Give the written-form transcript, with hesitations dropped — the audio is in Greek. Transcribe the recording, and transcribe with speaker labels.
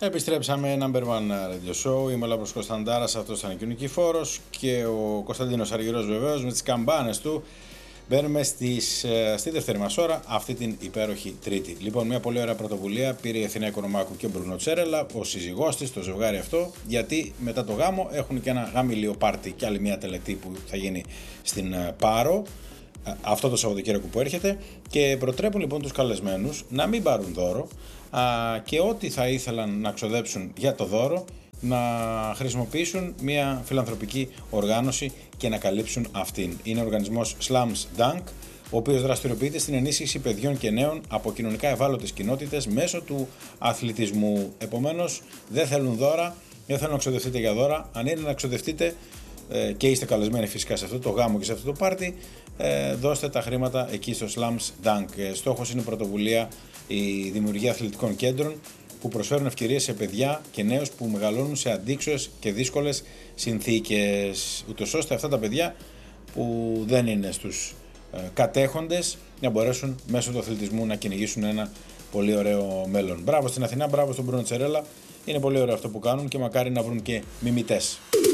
Speaker 1: Επιστρέψαμε, Number One Radio Show. Είμαι ο Λάμπρος Κωνσταντάρας, αυτός ήταν ο Νικηφόρος και ο Κωνσταντίνος Αργυρός βεβαίως με τις καμπάνες του. Μπαίνουμε στη δεύτερη μας ώρα, αυτή την υπέροχη Τρίτη. Λοιπόν, μια πολύ ωραία πρωτοβουλία πήρε η Αθηνά Οικονομάκου και ο Μπρουνό Τσέρελα, ο σύζυγός της, το ζευγάρι αυτό, γιατί μετά το γάμο έχουν και ένα γάμιλιο πάρτι και άλλη μια τελετή που θα γίνει στην Πάρο αυτό το Σαββατοκύριακο που έρχεται, και προτρέπουν λοιπόν τους καλεσμένους να μην πάρουν δώρο και ό,τι θα ήθελαν να ξοδέψουν για το δώρο να χρησιμοποιήσουν μια φιλανθρωπική οργάνωση και να καλύψουν αυτήν. Είναι ο οργανισμός Slums Dunk, ο οποίος δραστηριοποιείται στην ενίσχυση παιδιών και νέων από κοινωνικά ευάλωτες κοινότητες μέσω του αθλητισμού. Επομένως, δεν θέλουν δώρα, δεν θέλουν να ξοδευτείτε για δώρα. Αν είναι να ξοδευτείτε και είστε καλεσμένοι φυσικά σε αυτό το γάμο και σε αυτό το πάρτι, δώστε τα χρήματα εκεί στο Slums Dunk. Στόχος είναι η πρωτοβουλία, η δημιουργία αθλητικών κέντρων που προσφέρουν ευκαιρίες σε παιδιά και νέους που μεγαλώνουν σε αντίξωες και δύσκολες συνθήκες, ούτως ώστε αυτά τα παιδιά που δεν είναι στους κατέχοντες να μπορέσουν μέσω του αθλητισμού να κυνηγήσουν ένα πολύ ωραίο μέλλον. Μπράβο στην Αθηνά, μπράβο στον Μπρούνο Τσέρελα, είναι πολύ ωραίο αυτό που κάνουν και μακάρι να βρουν και μιμητές.